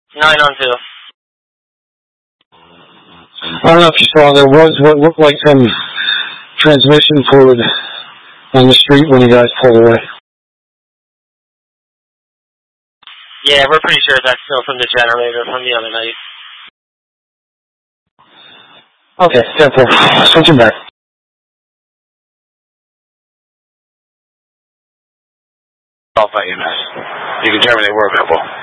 9 on 2. I don't know if you saw, there was what looked like some transmission fluid on the street when you guys pulled away. Yeah, we're pretty sure that's still from the generator from the other night. Okay, 10-4. Switching back. Alpha EMS. You can terminate work, couple.